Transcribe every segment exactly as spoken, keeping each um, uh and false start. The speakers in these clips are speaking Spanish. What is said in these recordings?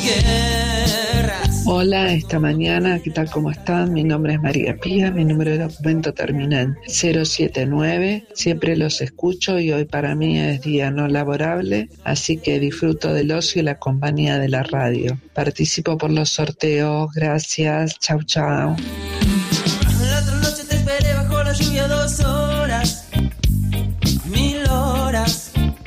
Hola, esta mañana, ¿qué tal? ¿Cómo están? Mi nombre es María Pía, mi número de documento termina en cero siete nueve. Siempre los escucho y hoy para mí es día no laborable, así que disfruto del ocio y la compañía de la radio. Participo por los sorteos, gracias, chau chau. La otra noche te esperé bajo la lluvia dos horas, mil horas.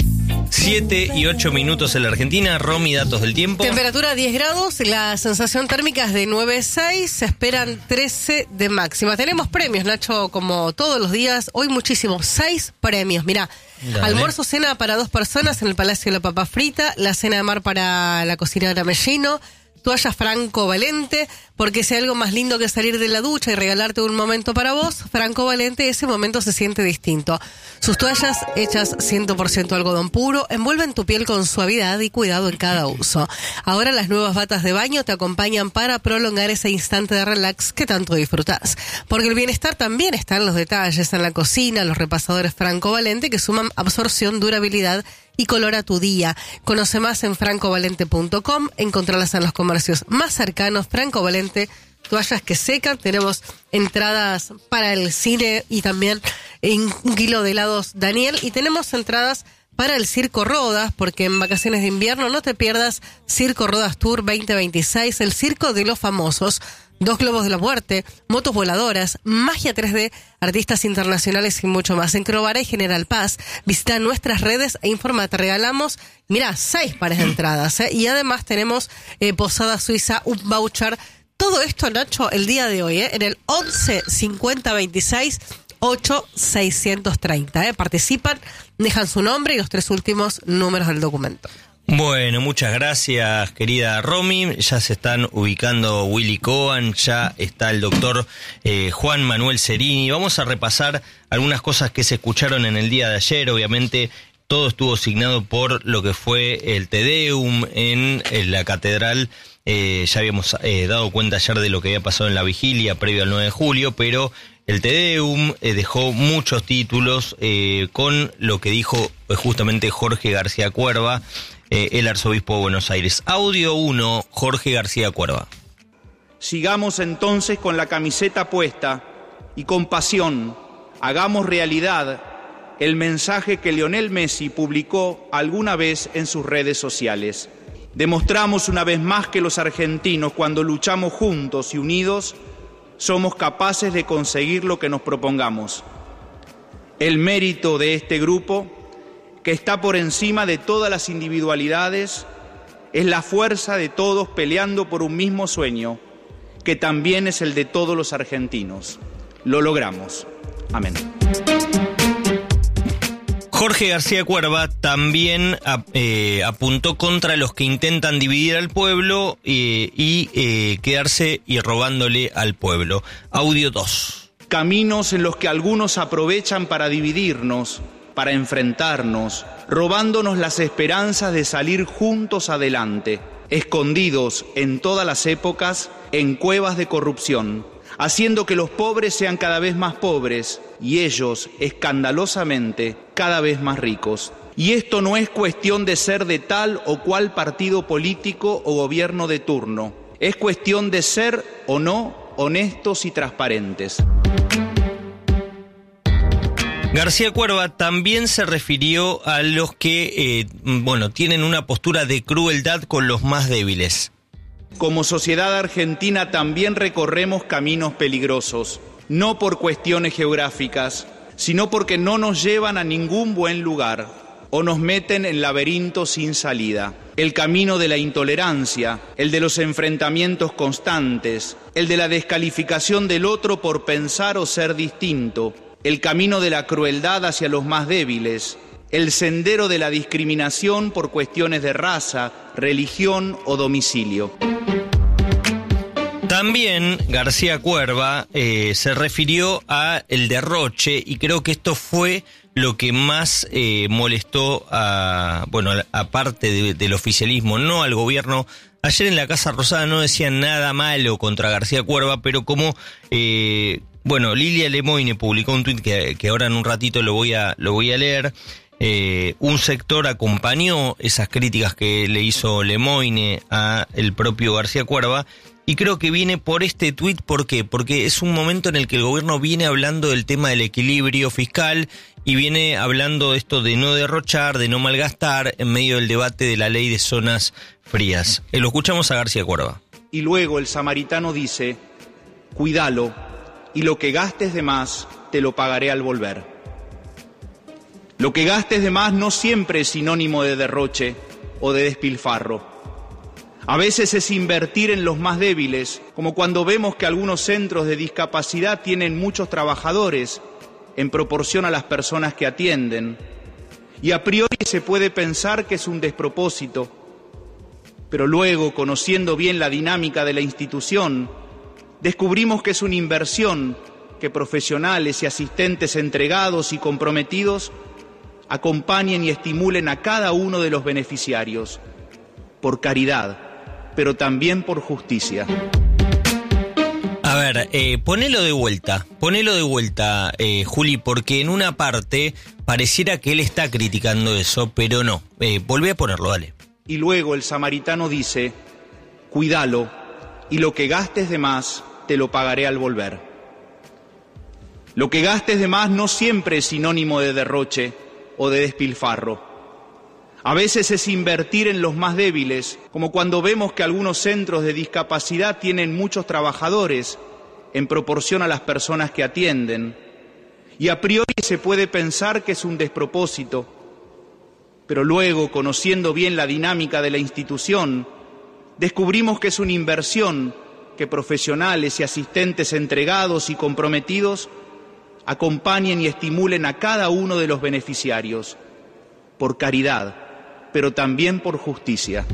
siete y ocho minutos en la Argentina. Romy, datos del tiempo. Temperatura diez grados, la sensación térmica es de nueve seis, se esperan trece de máxima. Tenemos premios, Nacho, como todos los días. Hoy muchísimos, seis premios. Mirá, Dale. Almuerzo, cena para dos personas en el Palacio de la Papa Frita, la cena de mar para la cocinera Mellino, toalla Franco Valente, porque si hay algo más lindo que salir de la ducha y regalarte un momento para vos, Franco Valente, ese momento se siente distinto. Sus toallas, hechas cien por ciento algodón puro, envuelven tu piel con suavidad y cuidado en cada uso. Ahora las nuevas batas de baño te acompañan para prolongar ese instante de relax que tanto disfrutás. Porque el bienestar también está en los detalles, en la cocina, los repasadores Franco Valente que suman absorción, durabilidad y color a tu día. Conoce más en franco valente punto com, encontrarlas en los comercios más cercanos. Franco Valente, toallas que secan. Tenemos entradas para el cine y también en un kilo de helados Daniel, y tenemos entradas para el Circo Rodas, porque en vacaciones de invierno no te pierdas Circo Rodas Tour veinte veintiséis, el circo de los famosos. Dos globos de la muerte, motos voladoras, magia tres D, artistas internacionales y mucho más. En Crovara y General Paz, visita nuestras redes e informa. Te regalamos, mira, seis pares de entradas, ¿eh? Y además tenemos eh, Posada Suiza, un voucher. Todo esto, Nacho, el día de hoy, ¿eh? En el once cincuenta veintiséis ocho seiscientos treinta, ¿eh? Participan, dejan su nombre y los tres últimos números del documento. Bueno, muchas gracias, querida Romy. Ya se están ubicando Willy Cohen, ya está el doctor eh, Juan Manuel Cerini. Vamos a repasar algunas cosas que se escucharon en el día de ayer. Obviamente todo estuvo signado por lo que fue el Te Deum en, en la catedral. Eh, ya habíamos eh, dado cuenta ayer de lo que había pasado en la vigilia previo al nueve de julio, pero el Te Deum eh, dejó muchos títulos eh, con lo que dijo eh, justamente Jorge García Cuerva, eh, el arzobispo de Buenos Aires. Audio uno, Jorge García Cuerva. Sigamos entonces con la camiseta puesta y con pasión hagamos realidad el mensaje que Lionel Messi publicó alguna vez en sus redes sociales. Demostramos una vez más que los argentinos, cuando luchamos juntos y unidos, somos capaces de conseguir lo que nos propongamos. El mérito de este grupo, que está por encima de todas las individualidades, es la fuerza de todos peleando por un mismo sueño, que también es el de todos los argentinos. Lo logramos. Amén. Jorge García Cuerva también eh, apuntó contra los que intentan dividir al pueblo eh, y eh, quedarse y robándole al pueblo. Audio dos. Caminos en los que algunos aprovechan para dividirnos, para enfrentarnos, robándonos las esperanzas de salir juntos adelante, escondidos en todas las épocas en cuevas de corrupción, haciendo que los pobres sean cada vez más pobres y ellos, escandalosamente, cada vez más ricos. Y esto no es cuestión de ser de tal o cual partido político o gobierno de turno. Es cuestión de ser o no honestos y transparentes. García Cuerva también se refirió a los que, eh, bueno, tienen una postura de crueldad con los más débiles. Como sociedad argentina también recorremos caminos peligrosos, no por cuestiones geográficas, sino porque no nos llevan a ningún buen lugar o nos meten en laberintos sin salida. El camino de la intolerancia, el de los enfrentamientos constantes, el de la descalificación del otro por pensar o ser distinto, el camino de la crueldad hacia los más débiles, el sendero de la discriminación por cuestiones de raza, religión o domicilio. También García Cuerva eh, se refirió a el derroche y creo que esto fue lo que más eh, molestó a, bueno, aparte de, del oficialismo, no al gobierno. Ayer en la Casa Rosada no decían nada malo contra García Cuerva, pero como eh, bueno, Lilia Lemoyne publicó un tuit que, que ahora en un ratito lo voy a lo voy a leer. eh, un sector acompañó esas críticas que le hizo Lemoine a el propio García Cuerva, y creo que viene por este tuit. ¿Por qué? Porque es un momento en el que el gobierno viene hablando del tema del equilibrio fiscal y viene hablando de esto de no derrochar, de no malgastar en medio del debate de la ley de zonas frías. Eh, lo escuchamos a García Cuerva. Y luego el samaritano dice, cuídalo, y lo que gastes de más te lo pagaré al volver. Lo que gastes de más no siempre es sinónimo de derroche o de despilfarro. A veces es invertir en los más débiles, como cuando vemos que algunos centros de discapacidad tienen muchos trabajadores en proporción a las personas que atienden. Y a priori se puede pensar que es un despropósito, pero luego, conociendo bien la dinámica de la institución, descubrimos que es una inversión que profesionales y asistentes entregados y comprometidos acompañen y estimulen a cada uno de los beneficiarios, por caridad, pero también por justicia. A ver, eh, ponelo de vuelta, ponelo de vuelta, eh, Juli, porque en una parte pareciera que él está criticando eso, pero no. Eh, volvé a ponerlo, dale. Y luego el samaritano dice, cuídalo, y lo que gastes de más te lo pagaré al volver. Lo que gastes de más no siempre es sinónimo de derroche o de despilfarro. A veces es invertir en los más débiles, como cuando vemos que algunos centros de discapacidad tienen muchos trabajadores en proporción a las personas que atienden. Y a priori se puede pensar que es un despropósito, pero luego, conociendo bien la dinámica de la institución, descubrimos que es una inversión que profesionales y asistentes entregados y comprometidos acompañen y estimulen a cada uno de los beneficiarios, por caridad, pero también por justicia.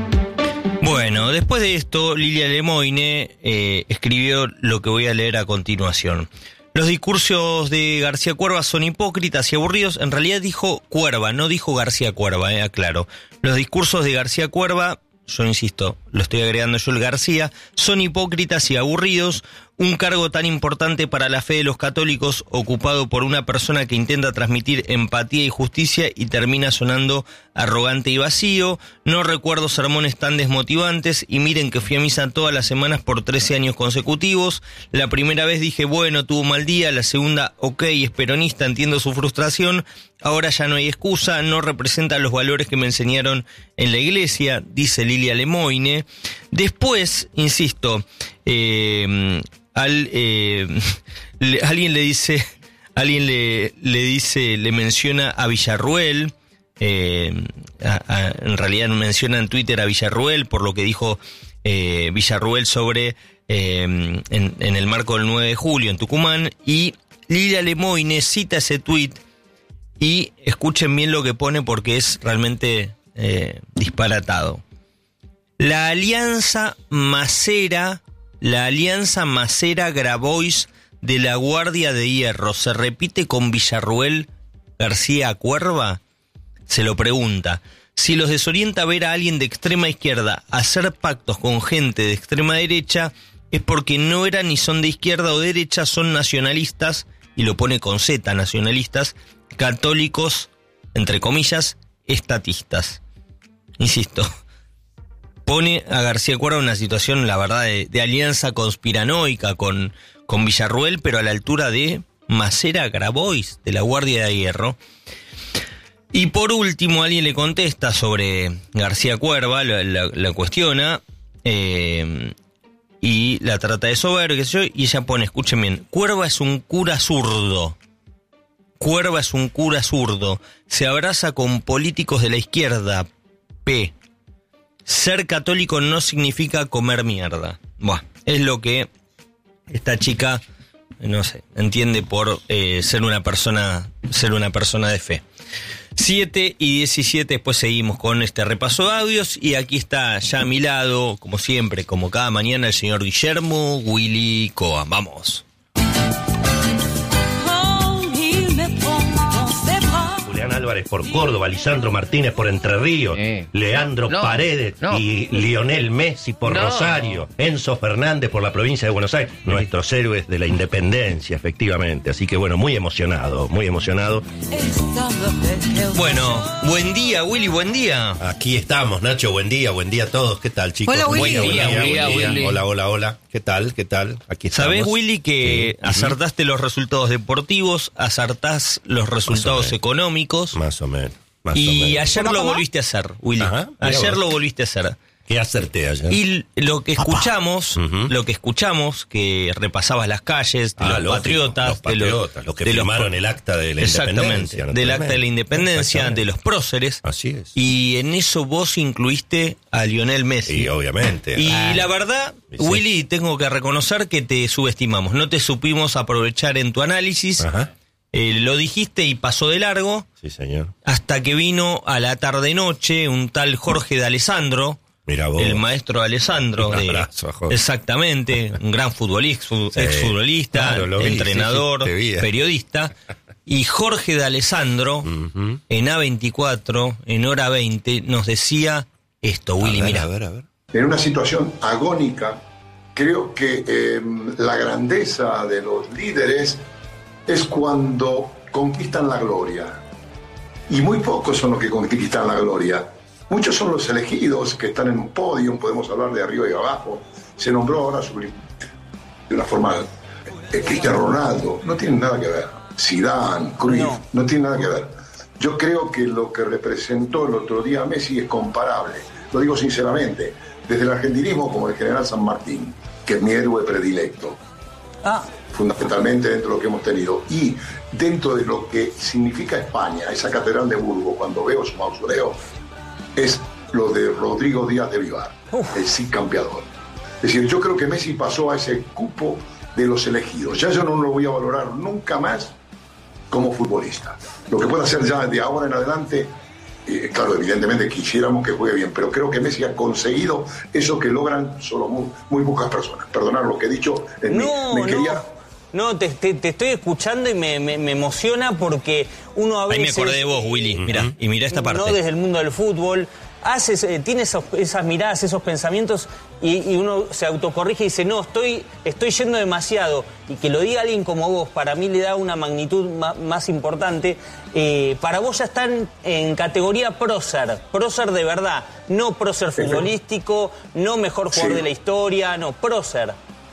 Bueno, después de esto, Lilia Lemoine eh, escribió lo que voy a leer a continuación. Los discursos de García Cuerva son hipócritas y aburridos. En realidad dijo Cuerva, no dijo García Cuerva, eh, aclaro. Los discursos de García Cuerva, yo insisto, lo estoy agregando yo el García, son hipócritas y aburridos. Un cargo tan importante para la fe de los católicos, ocupado por una persona que intenta transmitir empatía y justicia y termina sonando arrogante y vacío. No recuerdo sermones tan desmotivantes y miren que fui a misa todas las semanas por trece años consecutivos. La primera vez dije, bueno, tuvo mal día. La segunda, ok, es peronista, entiendo su frustración. Ahora ya no hay excusa, no representa los valores que me enseñaron en la iglesia, dice Lilia Lemoine. Después, insisto, eh... Al, eh, le, alguien le dice, alguien le, le dice, le menciona a Villarruel, eh, a, a, en realidad menciona en Twitter a Villarruel por lo que dijo eh, Villarruel sobre, eh, en, en el marco del nueve de julio en Tucumán, y Lilia Lemoine cita ese tuit y escuchen bien lo que pone porque es realmente eh, disparatado. La alianza Macera La alianza Macera-Grabois de la Guardia de Hierro se repite con Villarruel García Cuerva. Se lo pregunta. Si los desorienta ver a alguien de extrema izquierda hacer pactos con gente de extrema derecha, es porque no eran ni son de izquierda o derecha, son nacionalistas, y lo pone con Z, nacionalistas, católicos, entre comillas, estatistas. Insisto. Pone a García Cuerva en una situación, la verdad, de, de alianza conspiranoica con, con Villarruel, pero a la altura de Macera Grabois, de la Guardia de Hierro. Y por último, alguien le contesta sobre García Cuerva, la, la, la cuestiona, eh, y la trata de soberbio, qué sé yo, y ella pone, escuchen bien, Cuerva es un cura zurdo. Cuerva es un cura zurdo. Se abraza con políticos de la izquierda, P. Ser católico no significa comer mierda. Buah, es lo que esta chica, no sé, entiende por eh, ser una persona, ser una persona de fe. siete y diecisiete, después seguimos con este repaso de audios y aquí está ya a mi lado, como siempre, como cada mañana, el señor Guillermo Willy Coa. Vamos. Julián Álvarez Álvarez por Córdoba, Lisandro Martínez por Entre Ríos, Eh. Leandro No, Paredes no. y Lionel Messi por No. Rosario, Enzo Fernández por la provincia de Buenos Aires, nuestros héroes de la independencia, efectivamente. Así que bueno, muy emocionado, muy emocionado. Bueno, buen día, Willy, buen día. Aquí estamos, Nacho, buen día, buen día a todos. ¿Qué tal, chicos? Hola, Willy. Buen día, buen día, Buen día, buen día. Willy. Hola, hola, hola. ¿Qué tal? ¿Qué tal? Aquí estamos. ¿Sabés, Willy, que Sí. acertaste los resultados deportivos, acertás los resultados menos. económicos? Más o menos. Más o Y menos. ayer ¿Cómo, lo cómo? volviste a hacer, Willy. Ajá, mira Ayer vos. lo volviste a hacer. ¿Qué acerté ayer? Y lo que escuchamos, Ujú. lo que escuchamos, que repasabas las calles de Ah, los lógico, patriotas, los patriotas, los que de firmaron pro- el acta de la Exactamente, independencia. del acta de la independencia, Exactamente. de los próceres. Así es. Y en eso vos incluiste a Lionel Messi. Y obviamente. Y Ah, la verdad, Sí. Willy, tengo que reconocer que te subestimamos. No te supimos aprovechar en tu análisis. Ajá. Eh, lo dijiste y pasó de largo Sí, señor. hasta que vino a la tarde-noche un tal Jorge de Alessandro, Mira vos. el maestro Alessandro. Un de- abrazo a Jorge. Exactamente, un gran futbolista, fu- Sí, exfutbolista, claro, lo vi, entrenador, sí, sí, te vi. periodista. Y Jorge de Alessandro, Ujú. en A veinticuatro, en hora veinte, nos decía esto, Willy, a ver, mira. a ver, a ver. En una situación agónica, creo que eh, la grandeza de los líderes es cuando conquistan la gloria. Y muy pocos son los que conquistan la gloria. Muchos son los elegidos que están en un podio, podemos hablar de arriba y abajo. Se nombró ahora sobre, de una forma eh, Cristiano Ronaldo, no tiene nada que ver. Zidane, Cruyff, no. no tiene nada que ver. Yo creo que lo que representó el otro día Messi es comparable. Lo digo sinceramente, desde el argentinismo como el general San Martín, que es mi héroe predilecto. Ah. Fundamentalmente dentro de lo que hemos tenido. Y dentro de lo que significa España, esa catedral de Burgos, cuando veo su mausoleo, es lo de Rodrigo Díaz de Vivar, Uf. el Cid campeador. Es decir, yo creo que Messi pasó a ese cupo de los elegidos. Ya yo no lo voy a valorar nunca más como futbolista. Lo que pueda hacer ya de ahora en adelante, eh, claro, evidentemente quisiéramos que juegue bien, pero creo que Messi ha conseguido eso que logran solo muy, muy pocas personas. Perdonar lo que he dicho. En no, mí. Me quería... no. No, te, te, te estoy escuchando y me, me, me emociona porque uno a veces... Ahí me acordé de vos, Willy. Mira, y mira esta parte. No desde el mundo del fútbol. Haces, eh, tiene esos, esas miradas, esos pensamientos y, y uno se autocorrige y dice, no, estoy, estoy yendo demasiado. Y que lo diga alguien como vos, para mí le da una magnitud ma, más importante. Eh, para vos ya están en categoría prócer, prócer de verdad. No prócer futbolístico, no mejor jugador sí. de la historia, no, prócer.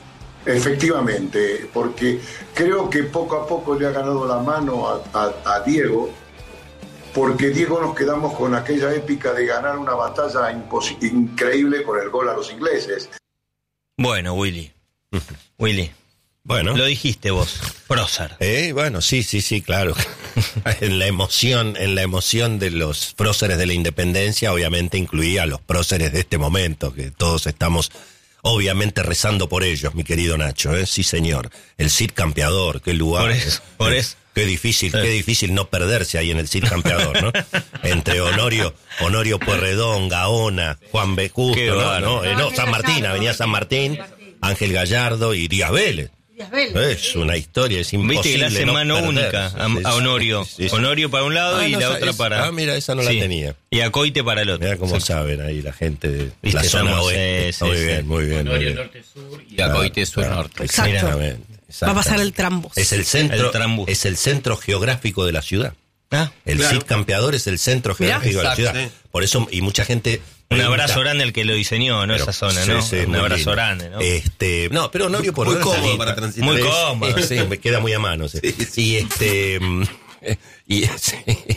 Efectivamente, porque creo que poco a poco le ha ganado la mano a, a, a Diego, porque Diego nos quedamos con aquella épica de ganar una batalla increíble con el gol a los ingleses. Bueno, Willy, Willy, bueno, lo dijiste vos, prócer. Eh, bueno, sí, sí, sí, claro. en la emoción, en la emoción de los próceres de la independencia, obviamente incluía a los próceres de este momento, que todos estamos obviamente rezando por ellos, mi querido Nacho, ¿eh? Sí, señor. El Cid campeador, qué lugar. Por eso, eh, por eso. Qué difícil, qué difícil no perderse ahí en el Cid campeador, ¿no? Entre Honorio, Honorio Pueyrredón, Gaona, Juan B. Justo, ¿no? ¿no? Eh, no, San Martín, Avenida San Martín, Ángel Gallardo y Díaz Vélez. Es una historia, es imposible. Viste que le hace no mano perderse. única a, a Honorio. Sí, sí. Honorio para un lado Ah, y no, la esa- otra es- para... ah, mira, esa no la tenía. Y a Coite para el otro. Mira cómo Sí. saben ahí la gente de Viste, la zona somos, oeste. eh, sí, muy sí. bien, muy bien. muy bien. Y Acoite Sur Claro, Norte. Exacto. Exactamente. Va a pasar exactamente. el trambos. Es el centro, El trambus. es el centro geográfico de la ciudad. Ah, El claro. Cid Campeador es el centro Mirá. geográfico de la Exacto, ciudad. Por eso, y mucha gente... Un pregunta- abrazo grande al que lo diseñó, ¿no? Pero- Esa zona, sí, ¿no? sí, Un muy abrazo lindo. grande, ¿no? Este, no, pero Honorio por Muy Honorio cómodo está para lindo. transitar. Muy Es- cómodo. Sí, me queda muy a mano. Sí. Y este... mm, y, sí,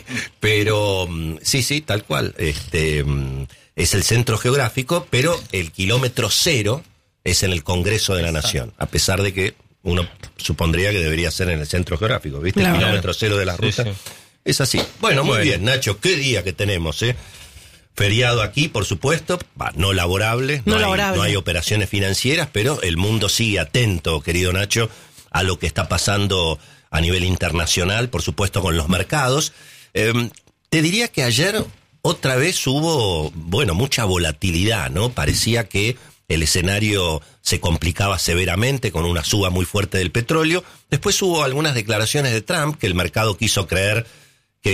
pero mm, sí, sí, tal cual. Este mm, es el centro geográfico, pero el kilómetro cero es en el Congreso de la Nación, a pesar de que uno supondría que debería ser en el centro geográfico, ¿viste? Claro. El kilómetro cero de la Sí, ruta. sí. Es así. Bueno, muy Bueno. bien, Nacho, qué día que tenemos, ¿eh? Feriado aquí, por supuesto, bah, no laborable, no, No hay, laborable. no hay operaciones financieras, pero el mundo sigue atento, querido Nacho, a lo que está pasando a nivel internacional, por supuesto con los mercados. Eh, te diría que ayer otra vez hubo, bueno, mucha volatilidad, ¿no? Parecía que el escenario se complicaba severamente con una suba muy fuerte del petróleo. Después hubo algunas declaraciones de Trump que el mercado quiso creer que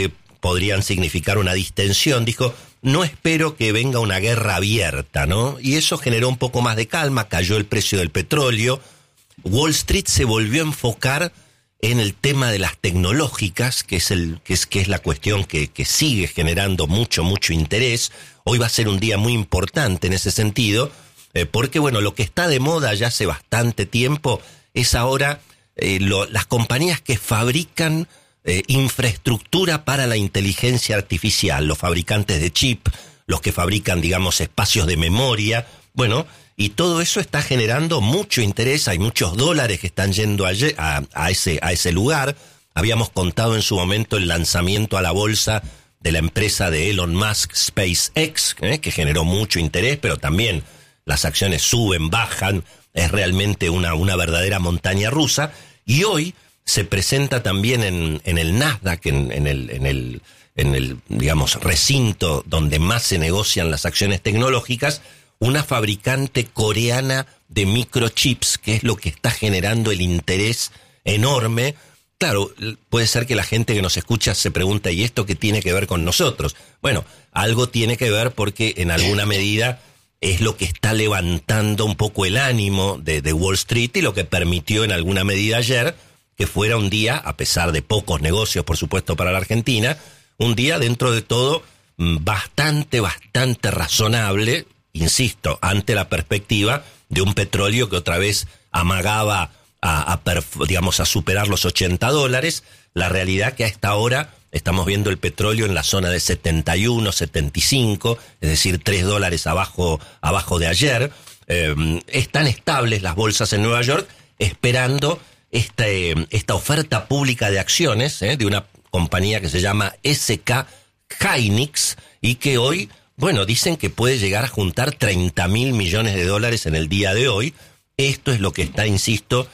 podrían significar una distensión. Dijo, no espero que venga una guerra abierta, ¿no? Y eso generó un poco más de calma, cayó el precio del petróleo. Wall Street se volvió a enfocar en el tema de las tecnológicas, que es el que es que es la cuestión que, que sigue generando mucho, mucho interés. Hoy va a ser un día muy importante en ese sentido, eh, porque bueno, lo que está de moda ya hace bastante tiempo es ahora eh, lo, las compañías que fabrican eh, infraestructura para la inteligencia artificial, los fabricantes de chip, los que fabrican, digamos, espacios de memoria, bueno, y todo eso está generando mucho interés, hay muchos dólares que están yendo a, a, a, ese, a ese lugar. Habíamos contado en su momento el lanzamiento a la bolsa de la empresa de Elon Musk, SpaceX, eh, que generó mucho interés, pero también las acciones suben, bajan, es realmente una, una verdadera montaña rusa. Y hoy se presenta también en, en el Nasdaq, en, en, el, en, el, en el, digamos, recinto donde más se negocian las acciones tecnológicas, una fabricante coreana de microchips, que es lo que está generando el interés enorme. Claro, puede ser que la gente que nos escucha se pregunta, ¿y esto qué tiene que ver con nosotros? Bueno, algo tiene que ver porque en alguna medida es lo que está levantando un poco el ánimo de, de Wall Street y lo que permitió en alguna medida ayer que fuera un día, a pesar de pocos negocios, por supuesto, para la Argentina, un día dentro de todo bastante, bastante razonable, insisto, ante la perspectiva de un petróleo que otra vez amagaba a, a digamos, a superar los ochenta dólares. La realidad que a esta hora estamos viendo el petróleo en la zona de setenta y uno, setenta y cinco, es decir, tres dólares abajo, abajo de ayer. Eh, están estables las bolsas en Nueva York, esperando este, esta oferta pública de acciones eh, de una compañía que se llama S K Hynix y que hoy, bueno, dicen que puede llegar a juntar treinta mil millones de dólares en el día de hoy. Esto es lo que está, insisto,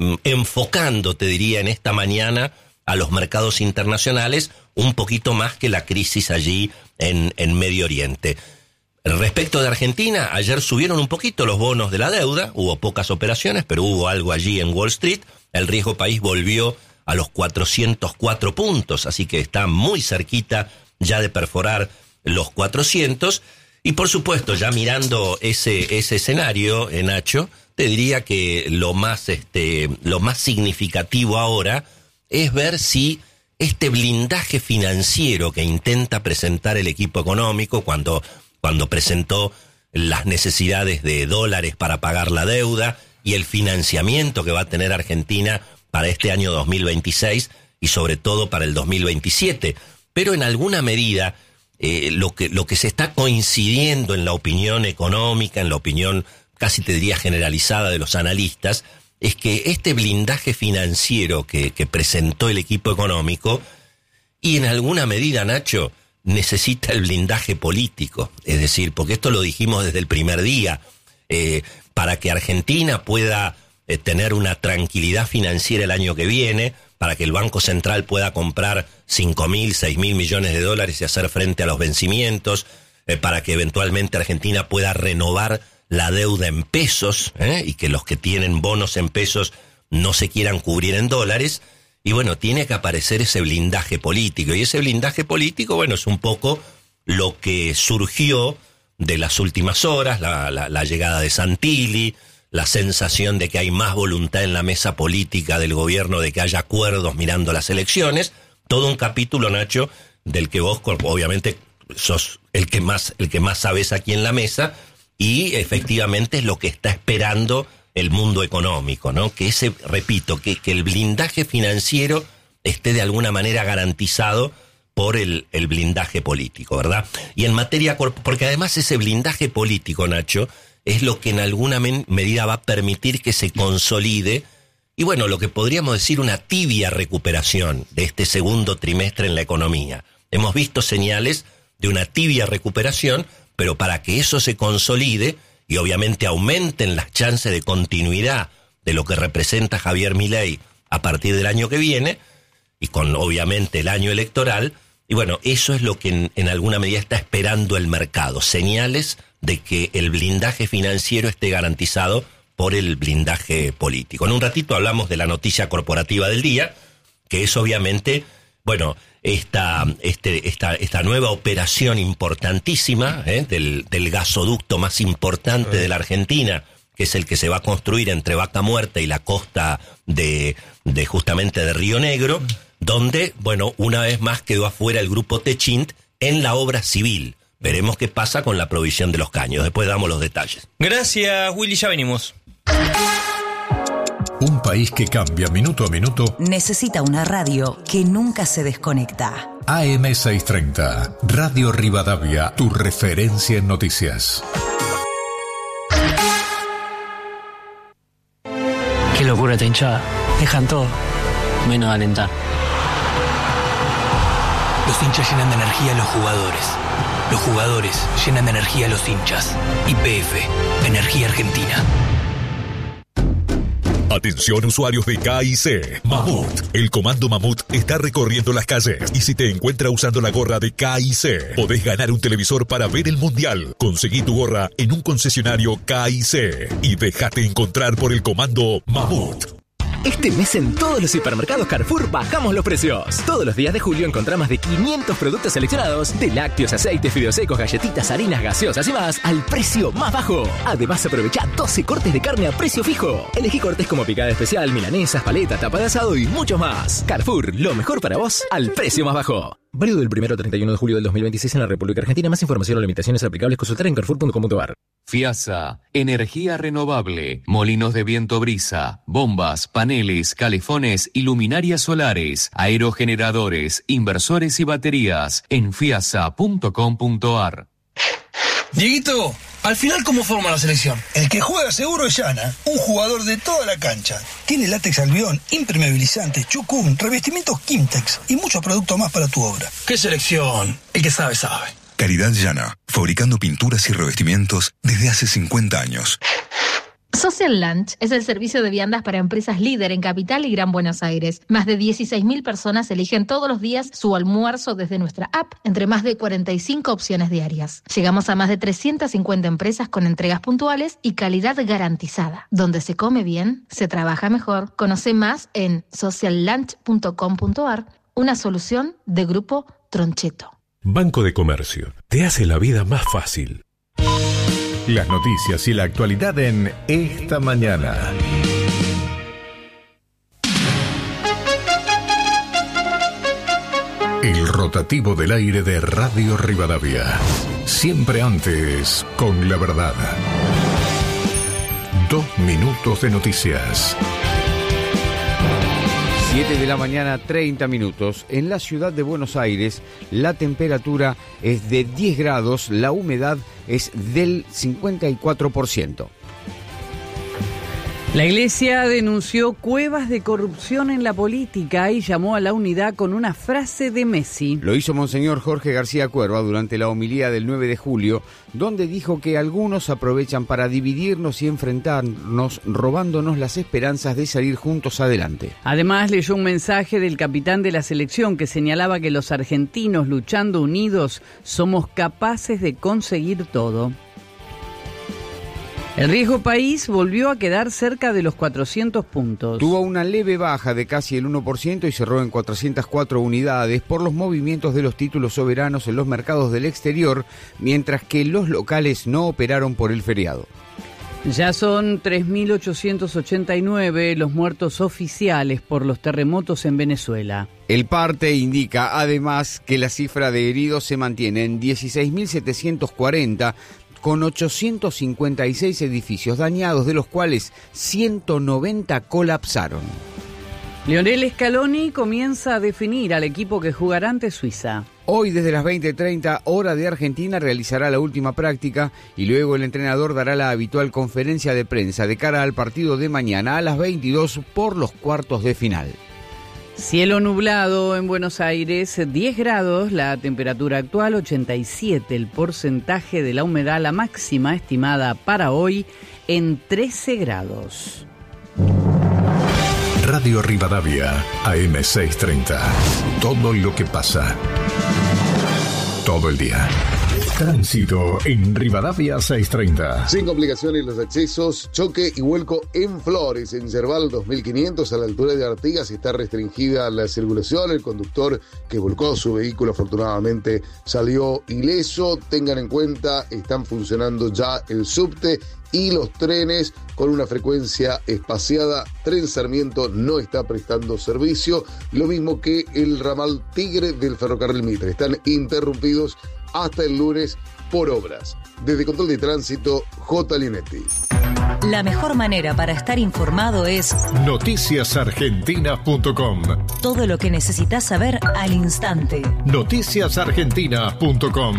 enfocando, te diría, en esta mañana a los mercados internacionales, un poquito más que la crisis allí en, en Medio Oriente. Respecto de Argentina, ayer subieron un poquito los bonos de la deuda, hubo pocas operaciones, pero hubo algo allí en Wall Street. El riesgo país volvió a los cuatrocientos cuatro puntos, así que está muy cerquita ya de perforar los cuatrocientos. Y por supuesto, ya mirando ese, ese escenario, eh, Nacho, te diría que lo más, este, lo más significativo ahora es ver si este blindaje financiero que intenta presentar el equipo económico cuando, cuando presentó las necesidades de dólares para pagar la deuda y el financiamiento que va a tener Argentina para este año dos mil veintiséis y sobre todo para el dos mil veintisiete. Pero en alguna medida eh, lo que, lo que se está coincidiendo en la opinión económica, en la opinión casi te diría generalizada de los analistas, es que este blindaje financiero que, que presentó el equipo económico, y en alguna medida, Nacho, necesita el blindaje político. Es decir, porque esto lo dijimos desde el primer día, eh, para que Argentina pueda eh, tener una tranquilidad financiera el año que viene, para que el Banco Central pueda comprar cinco mil, seis mil millones de dólares y hacer frente a los vencimientos, eh, para que eventualmente Argentina pueda renovar la deuda en pesos, ¿eh? y que los que tienen bonos en pesos no se quieran cubrir en dólares. Y bueno, tiene que aparecer ese blindaje político. Y ese blindaje político, bueno, es un poco lo que surgió de las últimas horas, la, la, la llegada de Santilli, la sensación de que hay más voluntad en la mesa política del gobierno, de que haya acuerdos mirando las elecciones. Todo un capítulo, Nacho, del que vos, obviamente, sos el que más, el que más sabes aquí en la mesa. Y efectivamente es lo que está esperando el mundo económico, ¿no? Que ese, repito, que, que el blindaje financiero esté de alguna manera garantizado por el, el blindaje político, ¿verdad? Y en materia, porque además ese blindaje político, Nacho, es lo que en alguna men- medida va a permitir que se consolide, y bueno, lo que podríamos decir una tibia recuperación de este segundo trimestre en la economía. Hemos visto señales de una tibia recuperación, pero para que eso se consolide y obviamente aumenten las chances de continuidad de lo que representa Javier Milei a partir del año que viene, y con obviamente el año electoral, y bueno, eso es lo que en, en alguna medida está esperando el mercado, señales de que el blindaje financiero esté garantizado por el blindaje político. En un ratito hablamos de la noticia corporativa del día, que es obviamente bueno, esta, este, esta, esta nueva operación importantísima ¿eh? del, del gasoducto más importante de la Argentina, que es el que se va a construir entre Vaca Muerta y la costa de, de justamente de Río Negro, donde, bueno, una vez más quedó afuera el grupo Techint en la obra civil. Veremos qué pasa con la provisión de los caños. Después damos los detalles. Gracias, Willy. Ya venimos. Un país que cambia minuto a minuto necesita una radio que nunca se desconecta. A M seiscientos treinta, Radio Rivadavia, tu referencia en noticias. Qué locura esta hinchada. Dejan todo, menos alentar. Los hinchas llenan de energía a los jugadores. Los jugadores llenan de energía a los hinchas. Y P F, Energía Argentina. Atención usuarios de K I C. Mamut. El comando Mamut está recorriendo las calles y si te encuentra usando la gorra de K I C, podés ganar un televisor para ver el mundial. Conseguí tu gorra en un concesionario K I C y déjate encontrar por el comando Mamut. Este mes en todos los supermercados Carrefour bajamos los precios. Todos los días de julio encontrá más de quinientos productos seleccionados, de lácteos, aceites, fideos secos, galletitas, harinas, gaseosas y más, al precio más bajo. Además, aprovecha doce cortes de carne a precio fijo. Elegí cortes como picada especial, milanesas, paleta, tapa de asado y muchos más. Carrefour, lo mejor para vos, al precio más bajo. Válido del primero al treinta y uno de julio del dos mil veintiséis en la República Argentina. Más información o limitaciones aplicables consultar en carrefour punto com punto a r. FIASA, energía renovable, molinos de viento brisa, bombas, paneles, calefones y luminarias solares, aerogeneradores, inversores y baterías en fiasa punto com punto a r. Dieguito, al final, ¿cómo forma la selección? El que juega seguro es Yana, un jugador de toda la cancha. Tiene látex albión, impermeabilizante, chucún, revestimientos Kimtex y muchos productos más para tu obra. ¿Qué selección? El que sabe, sabe. Calidad Llana, fabricando pinturas y revestimientos desde hace cincuenta años. Social Lunch es el servicio de viandas para empresas líder en Capital y Gran Buenos Aires. Más de dieciséis mil personas eligen todos los días su almuerzo desde nuestra app, entre más de cuarenta y cinco opciones diarias. Llegamos a más de trescientas cincuenta empresas con entregas puntuales y calidad garantizada. Donde se come bien, se trabaja mejor. Conoce más en social lunch punto com punto a r, una solución de Grupo Troncheto. Banco de Comercio, te hace la vida más fácil. Las noticias y la actualidad en Esta Mañana. El rotativo del aire de Radio Rivadavia. Siempre antes, con la verdad. Dos minutos de noticias. siete de la mañana, treinta minutos. En la ciudad de Buenos Aires, la temperatura es de diez grados, la humedad es del cincuenta y cuatro por ciento. La Iglesia denunció cuevas de corrupción en la política y llamó a la unidad con una frase de Messi. Lo hizo Monseñor Jorge García Cuerva durante la homilía del nueve de julio, donde dijo que algunos aprovechan para dividirnos y enfrentarnos, robándonos las esperanzas de salir juntos adelante. Además, leyó un mensaje del capitán de la selección que señalaba que los argentinos, luchando unidos, somos capaces de conseguir todo. El riesgo país volvió a quedar cerca de los cuatrocientos puntos. Tuvo una leve baja de casi el uno por ciento y cerró en cuatrocientas cuatro unidades por los movimientos de los títulos soberanos en los mercados del exterior, mientras que los locales no operaron por el feriado. Ya son tres mil ochocientos ochenta y nueve los muertos oficiales por los terremotos en Venezuela. El parte indica además que la cifra de heridos se mantiene en dieciséis mil setecientos cuarenta, con ochocientos cincuenta y seis edificios dañados, de los cuales ciento noventa colapsaron. Lionel Scaloni comienza a definir al equipo que jugará ante Suiza. Hoy desde las veinte treinta hora de Argentina realizará la última práctica y luego el entrenador dará la habitual conferencia de prensa de cara al partido de mañana a las veintidós por los cuartos de final. Cielo nublado en Buenos Aires, diez grados, la temperatura actual ochenta y siete, el porcentaje de la humedad, la máxima estimada para hoy en trece grados. Radio Rivadavia, A M seiscientos treinta. Todo lo que pasa. Todo el día. Tránsito en Rivadavia seiscientos treinta. Sin complicaciones los accesos, choque y vuelco en Flores, en Cerval dos mil quinientos, a la altura de Artigas. Está restringida la circulación. El conductor que volcó su vehículo afortunadamente salió ileso. Tengan en cuenta, están funcionando ya el subte y los trenes con una frecuencia espaciada. Tren Sarmiento no está prestando servicio, lo mismo que el ramal Tigre del ferrocarril Mitre. Están interrumpidos hasta el lunes por obras. Desde Control de Tránsito, J. Linetti. La mejor manera para estar informado es noticias argentinas punto com. Todo lo que necesitas saber al instante. noticias argentinas punto com.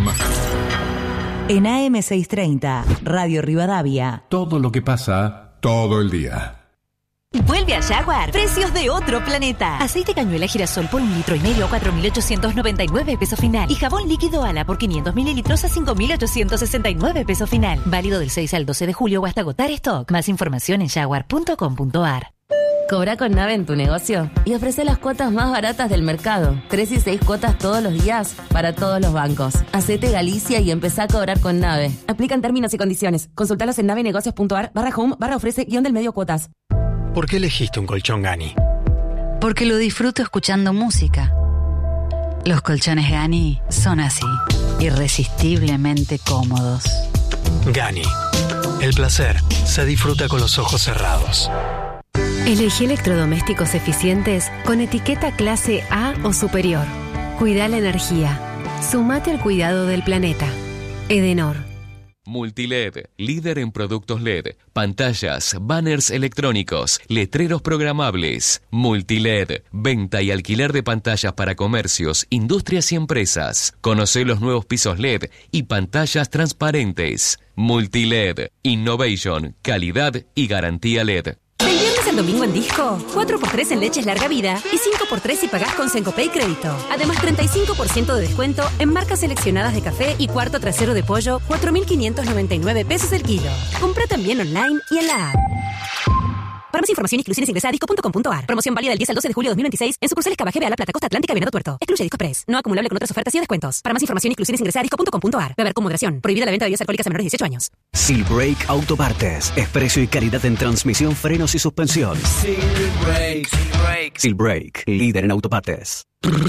En A M seiscientos treinta, Radio Rivadavia. Todo lo que pasa todo el día. Vuelve a Jaguar. Precios de otro planeta. Aceite cañuela girasol por un litro y medio a cuatro mil ochocientos noventa y nueve pesos final. Y jabón líquido Ala por quinientos mililitros a cinco mil ochocientos sesenta y nueve pesos final. Válido del seis al doce de julio o hasta agotar stock. Más información en jaguar punto com punto a r. Cobra con Nave en tu negocio y ofrece las cuotas más baratas del mercado. Tres y seis cuotas todos los días para todos los bancos. Hacete Galicia y empezá a cobrar con Nave. Aplican términos y condiciones. Consultalos en navenegocios punto a r barra home barra ofrece guión del medio cuotas. ¿Por qué elegiste un colchón Gani? Porque lo disfruto escuchando música. Los colchones Gani son así, irresistiblemente cómodos. Gani. El placer se disfruta con los ojos cerrados. Elegí electrodomésticos eficientes con etiqueta clase A o superior. Cuida la energía. Sumate al cuidado del planeta. Edenor. Multiled, líder en productos L E D, pantallas, banners electrónicos, letreros programables. Multiled, venta y alquiler de pantallas para comercios, industrias y empresas. Conoce los nuevos pisos L E D y pantallas transparentes. Multiled, innovation, calidad y garantía L E D. Del viernes al domingo en Disco, cuatro por tres en leches larga vida y cinco por tres si pagás con Sencopay Crédito. Además, treinta y cinco por ciento de descuento en marcas seleccionadas de café y cuarto trasero de pollo, cuatro mil quinientos noventa y nueve pesos el kilo. Compra también online y en la app. Para más información y exclusiones ingresa a disco punto com punto a r. Promoción válida del diez al doce de julio de dos mil veintiséis en sucursales Cabajebe, La Plata, Costa Atlántica y Venado Tuerto. Excluye Disco Press. No acumulable con otras ofertas y descuentos. Para más información y exclusiones ingresa a disco punto com punto a r. Beber con moderación. Prohibida la venta de bebidas alcohólicas a menores de dieciocho años. Silbrake Autopartes. Expreso y calidad en transmisión, frenos y suspensión. Silbrake. Silbrake. Silbrake. Líder en autopartes.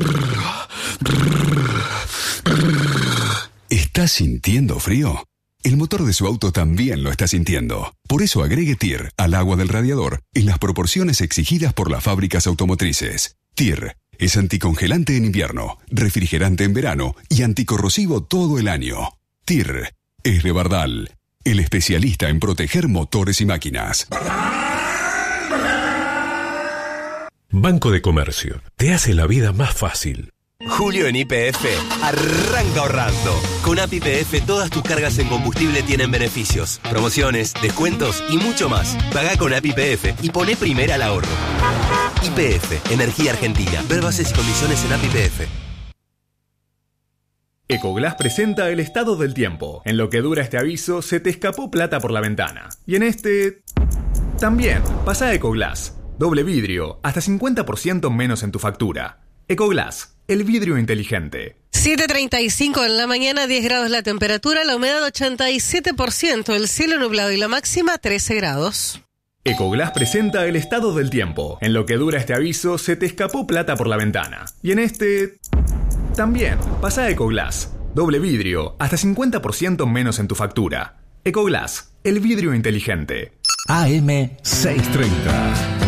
¿Estás sintiendo frío? El motor de su auto también lo está sintiendo. Por eso agregue T I R al agua del radiador en las proporciones exigidas por las fábricas automotrices. T I R es anticongelante en invierno, refrigerante en verano y anticorrosivo todo el año. T I R es de Bardal, el especialista en proteger motores y máquinas. Banco de Comercio. Te hace la vida más fácil. Julio en Y P F arranca ahorrando. Con A P I P F todas tus cargas en combustible tienen beneficios, promociones, descuentos y mucho más. Pagá con A P I P F y poné primera al ahorro. Y P F, Energía Argentina. Ver bases y condiciones en A P I P F. Ecoglass presenta el estado del tiempo. En lo que dura este aviso, se te escapó plata por la ventana. Y en este... también, pasa a Ecoglass. Doble vidrio, hasta cincuenta por ciento menos en tu factura. Ecoglass. El vidrio inteligente. siete treinta y cinco en la mañana, diez grados la temperatura, la humedad ochenta y siete por ciento, el cielo nublado y la máxima trece grados. Ecoglass presenta el estado del tiempo. En lo que dura este aviso, se te escapó plata por la ventana. Y en este... también, pasa a Ecoglass. Doble vidrio, hasta cincuenta por ciento menos en tu factura. Ecoglass, el vidrio inteligente. A M seiscientos treinta.